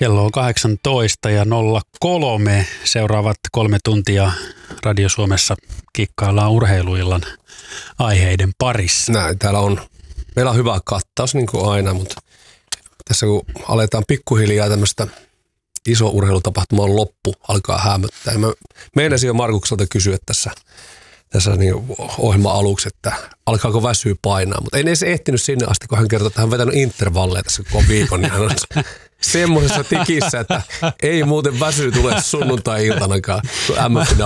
Kello on 18 ja 03. Seuraavat 3 tuntia Radio Suomessa kikkaillaan urheiluillan aiheiden parissa. Näin, meillä on hyvä kattaus niin kuin aina, mutta tässä kun aletaan pikkuhiljaa tämmöistä iso urheilutapahtuman loppu alkaa hämöttää. Mä meinasin jo Markukselta kysyä tässä niin ohjelman aluksi, että alkaako väsyä painaa, mutta en edes ehtinyt sinne asti, kun hän kertoi, että hän on vetänyt intervalleja tässä koko viikon, niin hän on semmoisessa tikissä, että ei muuten väsyä tule sunnuntai-iltanakaan, kun MF:n